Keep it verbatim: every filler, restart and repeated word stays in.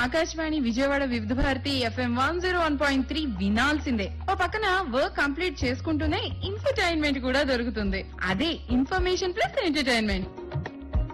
ఆకాశవాణి విజయవాడ వివిధ Bharati FM one zero one point three వినాల్సిందే. ఓ పక్కన వర్క్ కంప్లీట్ చేసుకుంటూనే ఇన్ఫర్టైన్మెంట్ కూడా దొరుకుతుంది. అదే ఇన్ఫర్మేషన్ ప్లస్ ఎంటర్టైన్మెంట్.